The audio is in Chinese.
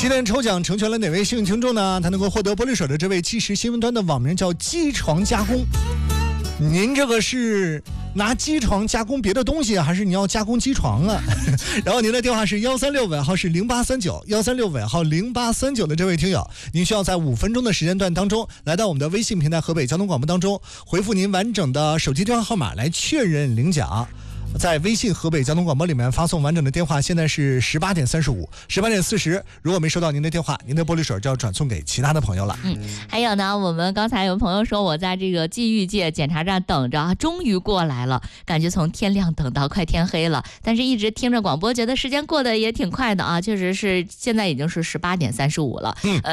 今天抽奖成全了哪位幸运听众呢？他能够获得玻璃水的这位即时新闻端的网名叫机床加工。您这个是拿机床加工别的东西，还是你要加工机床啊？然后您的电话是136尾号是0839，136尾号0839的这位听友，您需要在5分钟的时间段当中来到我们的微信平台河北交通广播当中，回复您完整的手机电话号码来确认领奖。在微信河北交通广播里面发送完整的电话，现在是18点35、18点40。如果没收到您的电话，您的玻璃水就要转送给其他的朋友了。 还有呢，我们刚才有朋友说我在这个冀豫界检查站等着，终于过来了，感觉从天亮等到快天黑了，但是一直听着广播，觉得时间过得也挺快的啊，确实是现在已经是18点35了。